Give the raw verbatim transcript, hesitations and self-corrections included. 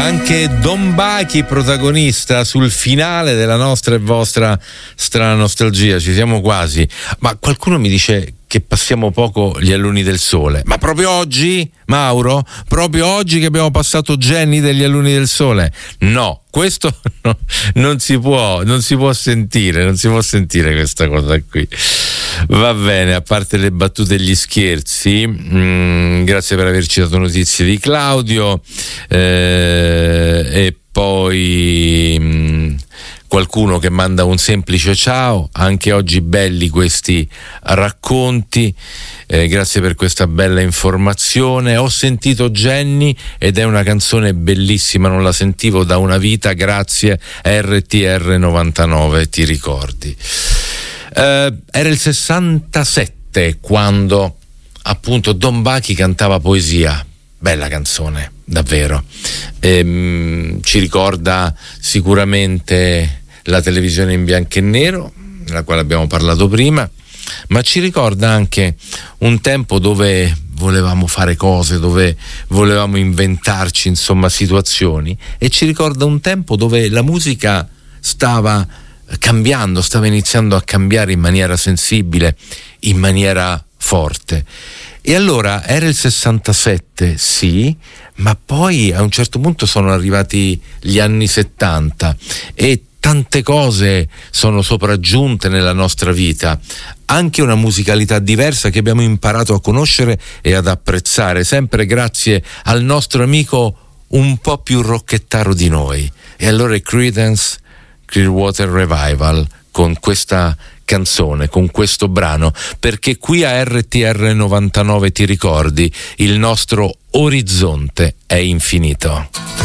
anche Don Bachi protagonista sul finale della nostra e vostra strana nostalgia. Ci siamo quasi, ma qualcuno mi dice che passiamo poco gli Alunni del Sole. Ma proprio oggi, Mauro? Proprio oggi che abbiamo passato Jenny degli Alunni del Sole? No, questo no, non si può, non si può sentire, non si può sentire questa cosa qui. Va bene, a parte le battute e gli scherzi, mh, grazie per averci dato notizie di Claudio, eh, e poi mh, qualcuno che manda un semplice ciao. Anche oggi belli questi racconti, eh, grazie per questa bella informazione. Ho sentito Jenny ed è una canzone bellissima, non la sentivo da una vita, grazie R T R novantanove, ti ricordi? Uh, era il sessantasette quando appunto Don Bachi cantava poesia, bella canzone davvero, ehm, ci ricorda sicuramente la televisione in bianco e nero, della quale abbiamo parlato prima, ma ci ricorda anche un tempo dove volevamo fare cose, dove volevamo inventarci insomma situazioni, e ci ricorda un tempo dove la musica stava cambiando, stava iniziando a cambiare in maniera sensibile, in maniera forte. E allora era il sessantasette, sì, ma poi a un certo punto sono arrivati gli anni settanta e tante cose sono sopraggiunte nella nostra vita, anche una musicalità diversa che abbiamo imparato a conoscere e ad apprezzare, sempre grazie al nostro amico un po' più rocchettaro di noi. E allora i Creedence Clearwater Revival con questa canzone, con questo brano, perché qui a R T R novantanove ti ricordi, il nostro orizzonte è infinito.